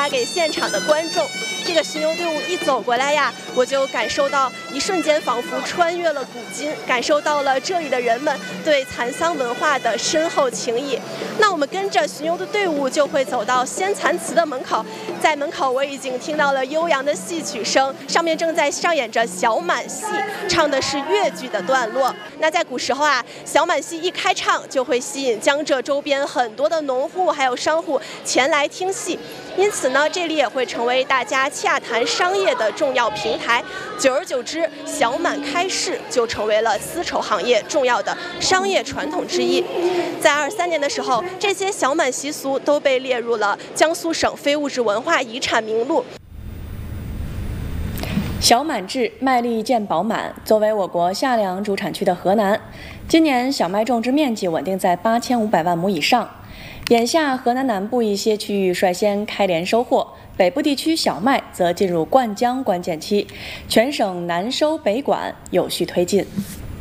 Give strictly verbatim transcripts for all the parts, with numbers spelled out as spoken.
发给现场的观众。这个巡游队伍一走过来呀，我就感受到一瞬间仿佛穿越了古今，感受到了这里的人们对蚕桑文化的深厚情谊。那我们跟着巡游的队伍就会走到先蚕祠的门口，在门口我已经听到了悠扬的戏曲声，上面正在上演着小满戏，唱的是越剧的段落。那在古时候啊，小满戏一开唱就会吸引江浙周边很多的农户还有商户前来听戏，因此呢，这里也会成为大家洽谈商业的重要平台。久而久之，小满开市就成为了丝绸行业重要的商业传统之一。在二三年的时候，这些小满习俗都被列入了江苏省非物质文化遗产名录。小满制，麦粒见饱满。作为我国夏粮主产区的河南，今年小麦种植面积稳定在八千五百万亩以上。眼下，河南南部一些区域率先开镰收获，北部地区小麦则进入灌浆关键期，全省南收北管有序推进。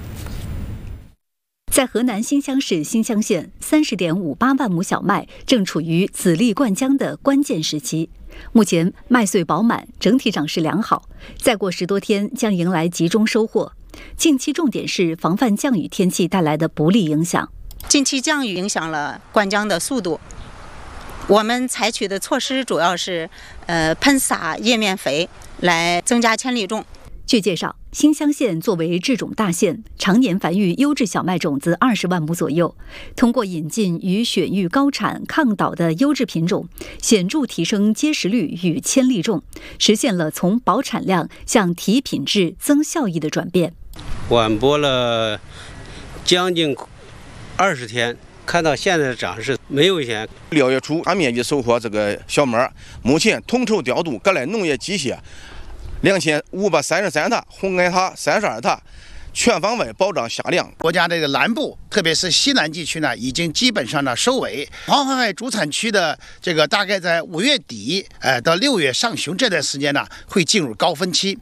在河南新乡市新乡县，三十点五八万亩小麦正处于籽粒灌浆的关键时期。目前麦穗饱满，整体长势良好，再过十多天将迎来集中收获。近期重点是防范降雨天气带来的不利影响。 近期降雨影响了灌浆的速度，我们采取的措施主要是呃喷洒叶面肥来增加千粒重。 据介绍，新乡县作为制种大县，常年繁育优质小麦种子二十万亩左右。通过引进与选育高产、抗倒的优质品种，显著提升结实率与千粒重，实现了从保产量向提品质、增效益的转变。 晚播了将近二十天，看到现在的长势没有以前。 六月初，大面积收获这个小麦，目前统筹调度各类农业机械两千五百三十三塔，红杆塔三十二塔，全方位保障夏粮。 国家这个南部，特别是西南地区呢，已经基本上呢收尾。黄淮海主产区的这个大概在五月底，呃，到六月上旬这段时间呢，会进入高峰期。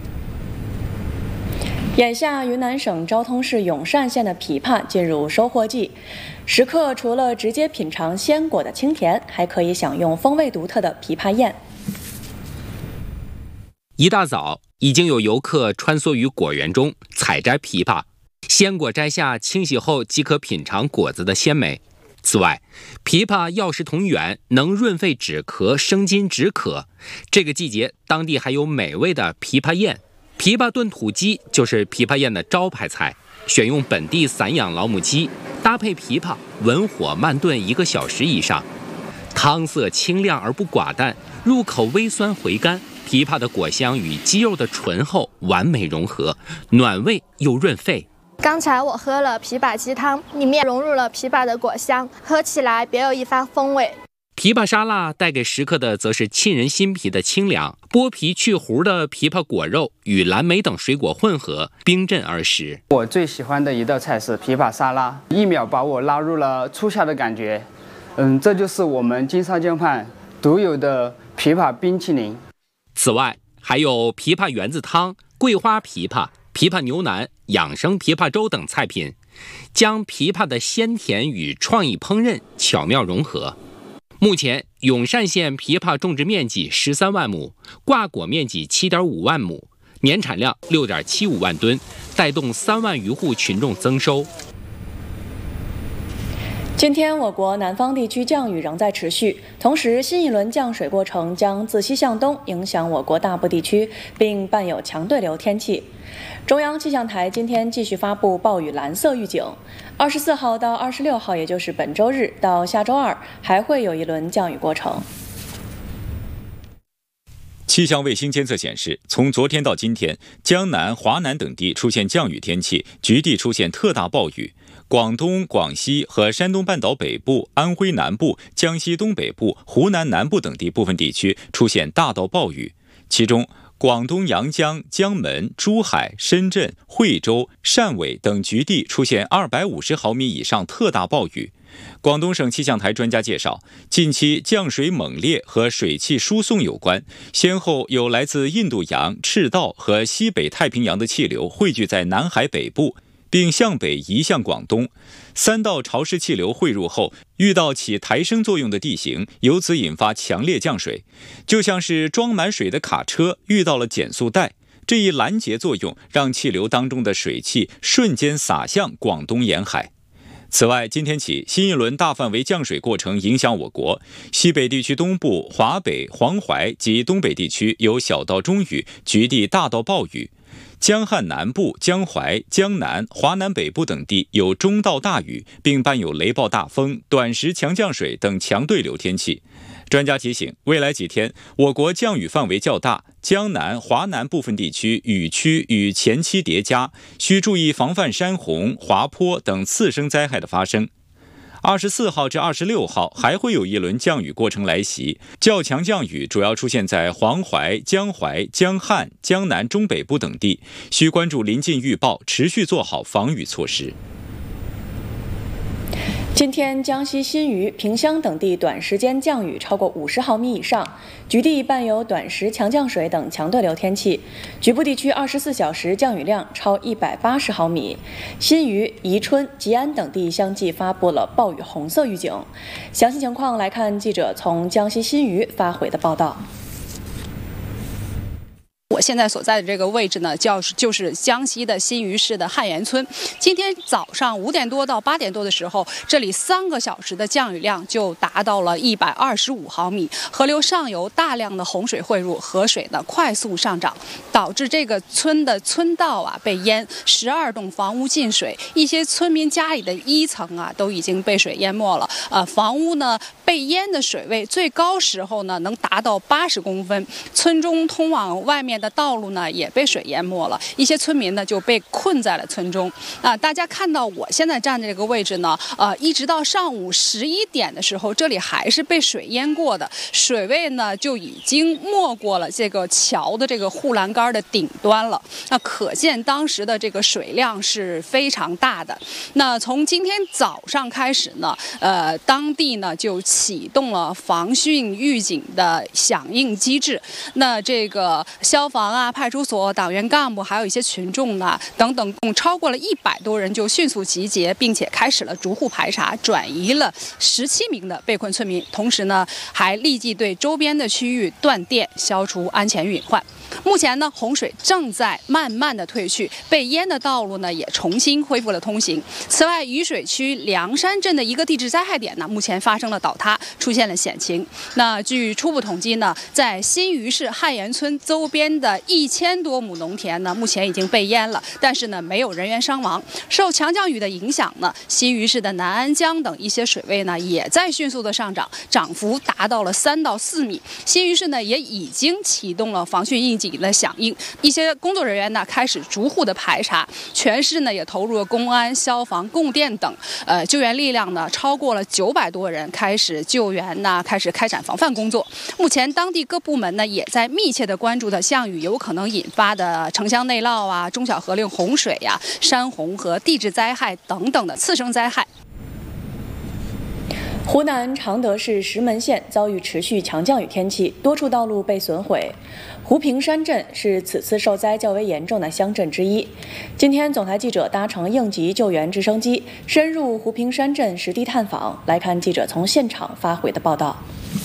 眼下，云南省昭通市永善县的枇杷进入收获季，食客除了直接品尝鲜果的清甜，还可以享用风味独特的枇杷宴。 一大早，已经有游客穿梭于果园中采摘枇杷，鲜果摘下清洗后即可品尝果子的鲜美。此外，枇杷药食同源，能润肺止咳、生津止渴。这个季节，当地还有美味的枇杷宴。枇杷炖土鸡就是枇杷宴的招牌菜，选用本地散养老母鸡，搭配枇杷，文火慢炖一个小时以上。汤色清亮而不寡淡，入口微酸回甘。枇杷的果香与鸡肉的醇厚完美融合，暖胃又润肺。 刚才我喝了枇杷鸡汤，里面融入了枇杷的果香，喝起来别有一番风味。 枇杷沙拉带给食客的则是沁人心脾的清凉，剥皮去核的枇杷果肉与蓝莓等水果混合，冰镇而食。 我最喜欢的一道菜是枇杷沙拉，一秒把我拉入了初夏的感觉。嗯，这就是我们金沙江畔独有的枇杷冰淇淋。 此外，还有枇杷圆子汤、桂花枇杷、枇杷牛腩、养生枇杷粥等菜品，将枇杷的鲜甜与创意烹饪巧妙融合。目前，永善县枇杷种植面积十三万亩，挂果面积七点五万亩，年产量六点七五万吨，带动三万余户群众增收。 今天，我国南方地区降雨仍在持续，同时新一轮降水过程将自西向东影响我国大部地区，并伴有强对流天气。中央气象台今天继续发布暴雨蓝色预警，二十四号到二十六号，也就是本周日到下周二，还会有一轮降雨过程。 气象卫星监测显示，从昨天到今天，江南、华南等地出现降雨天气，局地出现特大暴雨。广东、广西和山东半岛北部、安徽南部、江西东北部、湖南南部等地部分地区出现大到暴雨，其中广东阳江、江门、珠海、深圳、惠州、汕尾等局地出现二百五十毫米以上特大暴雨。广东省气象台专家介绍，近期降水猛烈和水汽输送有关，先后有来自印度洋、赤道和西北太平洋的气流汇聚在南海北部， 并向北移向广东。三道潮湿气流汇入后，遇到起抬升作用的地形，由此引发强烈降水，就像是装满水的卡车遇到了减速带。这一拦截作用让气流当中的水汽瞬间洒向广东沿海。此外，今天起，新一轮大范围降水过程影响我国西北地区东部、华北、黄淮及东北地区有小到中雨，局地大到暴雨；江汉南部、江淮、江南、华南北部等地有中到大雨，并伴有雷暴大风、短时强降水等强对流天气。专家提醒，未来几天我国降雨范围较大，江南、华南部分地区雨区与前期叠加，需注意防范山洪、滑坡等次生灾害的发生。二十四号至二十六号还会有一轮降雨过程来袭，较强降雨主要出现在黄淮、江淮、江汉、江南中北部等地，需关注临近预报，持续做好防雨措施。 今天，江西新余、萍乡等地短时间降雨超过五十毫米以上，局地伴有短时强降水等强对流天气，局部地区二十四小时降雨量超一百八十毫米。新余、宜春、吉安等地相继发布了暴雨红色预警。详细情况来看记者从江西新余发回的报道。 我现在所在的这个位置呢，叫就是江西的新余市的汉源村。今天早上五点多到八点多的时候，这里三个小时的降雨量就达到了一百二十五毫米，河流上游大量的洪水汇入，河水呢快速上涨，导致这个村的村道啊被淹，十二栋房屋进水，一些村民家里的一层啊都已经被水淹没了。呃，房屋呢被淹的水位最高时候呢能达到八十公分，村中通往外面的道路呢也被水淹没了，一些村民呢就被困在了村中。啊，大家看到我现在站的这个位置呢，呃，一直到上午十一点的时候，这里还是被水淹过的，水位呢就已经没过了这个桥的这个护栏杆的顶端了。那可见当时的这个水量是非常大的。那从今天早上开始呢，呃，当地呢就启动了防汛预警的响应机制。那这个消防啊、派出所、党员干部，还有一些群众呢，等等，共超过了一百多人就迅速集结，并且开始了逐户排查，转移了十七名的被困村民，同时呢，还立即对周边的区域断电，消除安全隐患。目前呢，洪水正在慢慢的退去，被淹的道路呢也重新恢复了通行。此外，雨水区梁山镇的一个地质灾害点呢，目前发生了倒塌，出现了险情。那据初步统计呢，在新余市汉源村周边的一千多亩农田呢，目前已经被淹了，但是呢，没有人员伤亡。受强降雨的影响呢，新余市的南安江等一些水位呢，也在迅速的上涨，涨幅达到了三到四米。新余市呢，也已经启动了防汛应急的响应，一些工作人员呢开始逐户的排查，全市呢也投入了公安、消防、供电等呃救援力量呢超过了九百多人，开始救援呢，开始开展防范工作。目前当地各部门呢也在密切的关注的降雨有可能引发的城乡内涝啊、中小河流洪水呀、啊、山洪和地质灾害等等的次生灾害。 湖南常德市石门县遭遇持续强降雨天气，多处道路被损毁。湖平山镇是此次受灾较为严重的乡镇之一。今天，总台记者搭乘应急救援直升机深入湖平山镇实地探访，来看记者从现场发回的报道。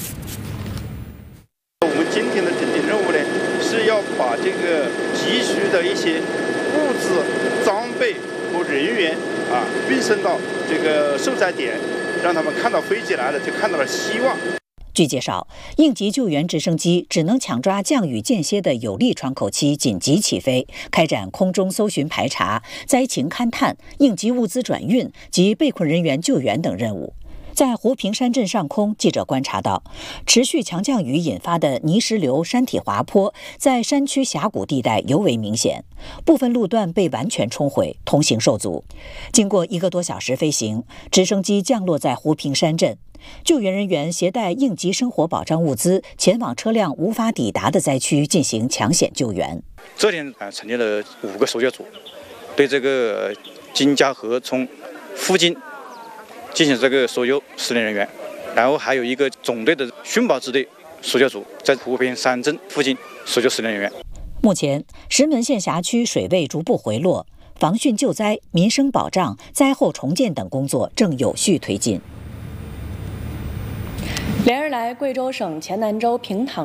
我们今天的整体任务呢，是要把这个急需的一些物资、装备和人员啊运送到这个受灾点。让他们看到飞机来了，就看到了希望。 据介绍，应急救援直升机只能抢抓降雨间歇的有利窗口期紧急起飞，开展空中搜寻排查、灾情勘探、应急物资转运及被困人员救援等任务。在湖平山镇上空，记者观察到，持续强降雨引发的泥石流山体滑坡在山区峡谷地带尤为明显，部分路段被完全冲毁，通行受阻。经过一个多小时飞行，直升机降落在湖平山镇，救援人员携带应急生活保障物资前往车辆无法抵达的灾区进行抢险救援。 这天啊，成立了五个搜救组，对这个金家河村附近进行这个搜救失联人员，然后还有一个总队的寻宝支队搜救组在湖平山镇附近搜救失联人员。 目前，石门县辖区水位逐步回落， 防汛救灾、民生保障、灾后重建等工作正有序推进。 连日来，贵州省黔南州平塘